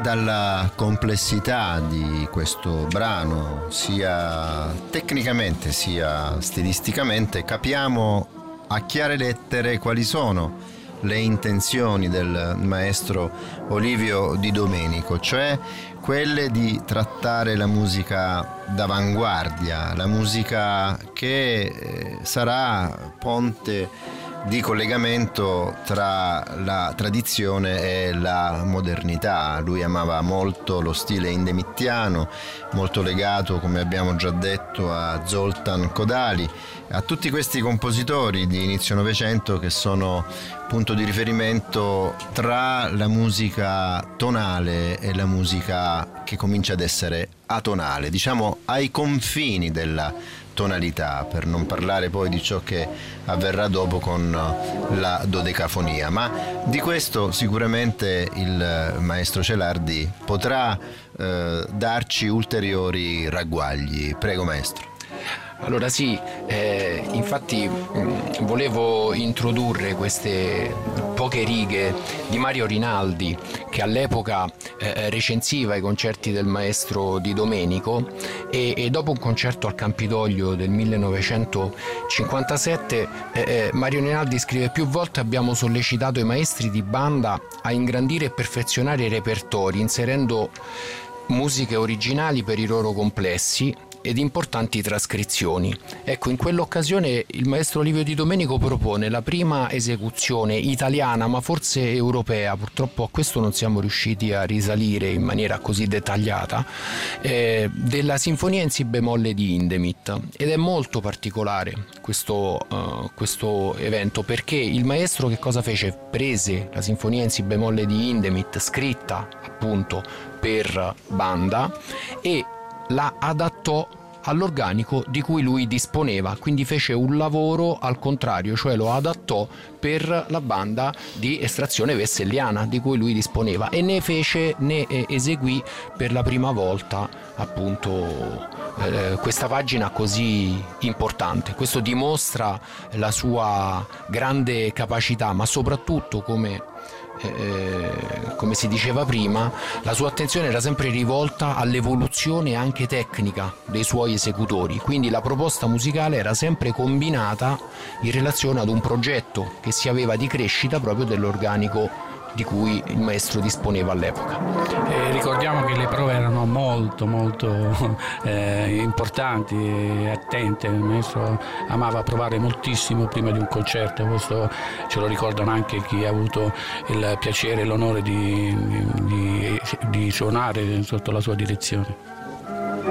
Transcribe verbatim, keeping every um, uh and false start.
dalla complessità di questo brano, sia tecnicamente sia stilisticamente, capiamo a chiare lettere quali sono le intenzioni del maestro Olivio Di Domenico, cioè quelle di trattare la musica d'avanguardia, la musica che sarà ponte di collegamento tra la tradizione e la modernità. Lui amava molto lo stile indemittiano, molto legato, come abbiamo già detto, a Zoltán Kodály, a tutti questi compositori di inizio Novecento che sono punto di riferimento tra la musica tonale e la musica che comincia ad essere atonale, diciamo ai confini della tonalità, per non parlare poi di ciò che avverrà dopo con la dodecafonia. Ma di questo sicuramente il maestro Celardi potrà eh, darci ulteriori ragguagli. Prego maestro. Allora sì, eh, infatti mh, volevo introdurre queste poche righe di Mario Rinaldi, che all'epoca eh, recensiva i concerti del maestro Di Domenico, e, e dopo un concerto al Campidoglio del millenovecentocinquantasette eh, eh, Mario Rinaldi scrive: più volte abbiamo sollecitato i maestri di banda a ingrandire e perfezionare i repertori, inserendo musiche originali per i loro complessi ed importanti trascrizioni. Ecco, in quell'occasione il maestro Olivio Di Domenico propone la prima esecuzione italiana, ma forse europea, purtroppo a questo non siamo riusciti a risalire in maniera così dettagliata, eh, della sinfonia in si bemolle di Hindemith. Ed è molto particolare questo, uh, questo evento, perché il maestro che cosa fece? Prese la sinfonia in si bemolle di Hindemith, scritta appunto per banda, e la adattò all'organico di cui lui disponeva, quindi fece un lavoro al contrario, cioè lo adattò per la banda di estrazione vesselliana di cui lui disponeva, e ne fece, ne eseguì per la prima volta appunto eh, questa pagina così importante. Questo dimostra la sua grande capacità, ma soprattutto, come Eh, come si diceva prima, la sua attenzione era sempre rivolta all'evoluzione anche tecnica dei suoi esecutori, quindi la proposta musicale era sempre combinata in relazione ad un progetto che si aveva di crescita proprio dell'organico di cui il maestro disponeva all'epoca. Eh, ricordiamo che le prove erano molto molto eh, importanti e attente. Il maestro amava provare moltissimo prima di un concerto, questo ce lo ricordano anche chi ha avuto il piacere e l'onore di, di, di suonare sotto la sua direzione.